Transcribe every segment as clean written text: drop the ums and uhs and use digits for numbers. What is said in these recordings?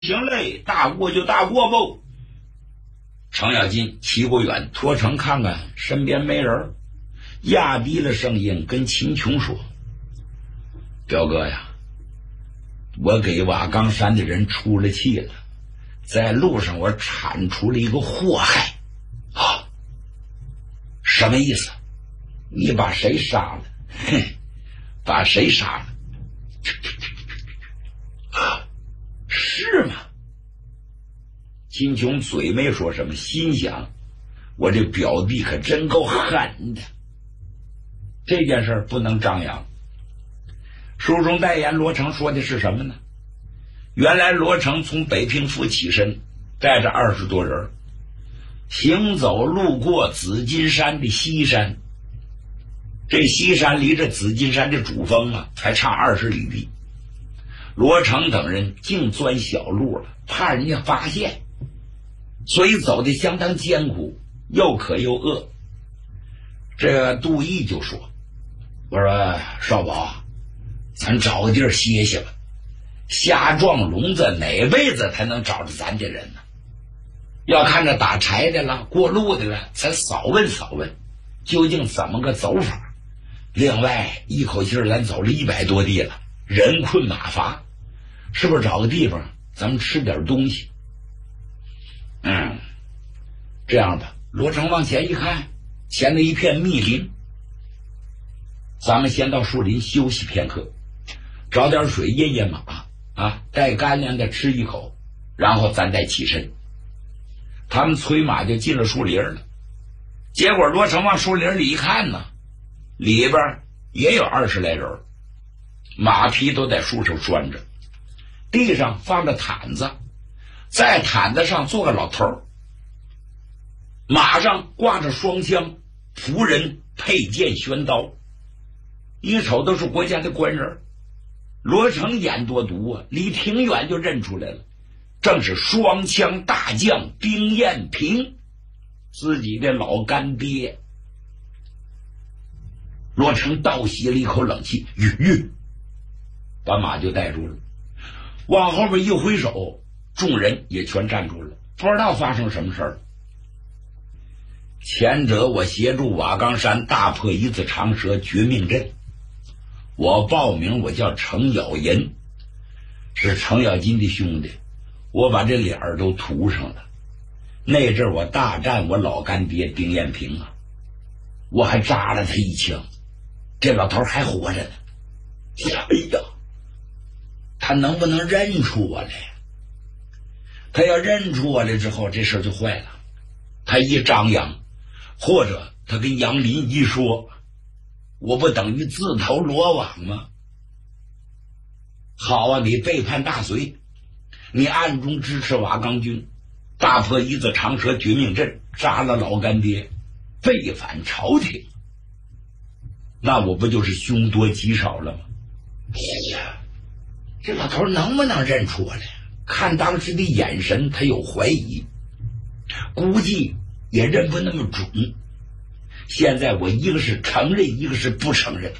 行嘞，大过就大过不。程咬金骑过远，托城看看身边没人，压低了声音跟秦琼说：“表哥呀，我给瓦岗山的人出了气了，在路上我铲出了一个祸害。啊，什么意思？你把谁杀了？哼，把谁杀了？是吗？”秦琼嘴没说什么，心想：我这表弟可真够狠的。这件事不能张扬。书中代言罗成说的是什么呢？原来罗成从北平府起身，带着20多人，行走路过紫金山的西山。这西山离着紫金山的主峰啊，才差20里地。罗成等人净钻小路了，怕人家发现，所以走得相当艰苦，又渴又饿。这个杜毅就说：“我说少保，咱找个地儿歇歇吧。瞎撞聋子哪辈子才能找着咱这人呢？要看着打柴的了，过路的了，咱扫问扫问，究竟怎么个走法。另外一口气咱走了100多地了，人困马乏，是不是找个地方咱们吃点东西？”这样吧，罗成往前一看，前头一片密林，咱们先到树林休息片刻，找点水咽咽马啊，带干粮的吃一口，然后咱再起身。他们催马就进了树林了。结果罗成往树林里一看呢，里边也有20来人，马匹都在树上拴着，地上放着毯子，在毯子上坐个老头，马上挂着双枪，仆人佩剑宣刀，一瞅都是国家的官人。罗成眼多毒啊，离挺远就认出来了，正是双枪大将丁彦平，自己的老干爹。罗成倒吸了一口冷气，把马就带住了，往后边一挥手，众人也全站住了，不知道发生什么事儿。前者我协助瓦岗山大破一字长蛇绝命阵，我报名我叫程咬银，是程咬金的兄弟，我把这脸儿都涂上了。那阵我大战我老干爹丁彦平啊，我还扎了他一枪，这老头还活着呢。哎呀，他能不能认出我来？他要认出我来之后，这事就坏了。他一张扬，或者他跟杨林一说，我不等于自投罗网吗？好啊，你背叛大隋，你暗中支持瓦岗军，大破一字长蛇绝命阵，杀了老干爹，背反朝廷，那我不就是凶多吉少了吗？哎呀，这老头能不能认出我来？看当时的眼神，他有怀疑，估计也认不那么准。现在我一个是承认，一个是不承认。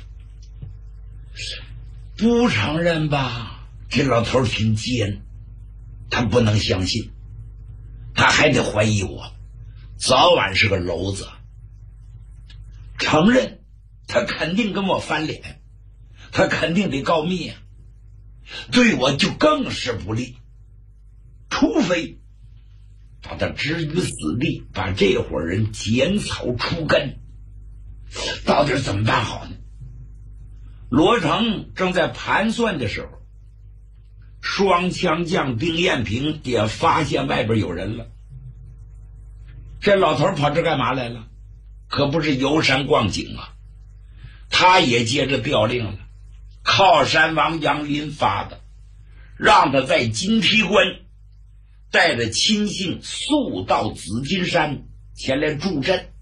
不承认吧，这老头挺奸，他不能相信，他还得怀疑我，早晚是个篓子。承认，他肯定跟我翻脸，他肯定得告密啊，对我就更是不利。除非把他置于死地，把这伙人剪草除根，到底怎么办好呢？罗成正在盘算的时候，双枪将丁彦平也发现外边有人了。这老头跑这干嘛来了？可不是游山逛景啊，他也接着调令了，靠山王杨林发的，让他在金梯关带着亲信速到紫金山前来助阵。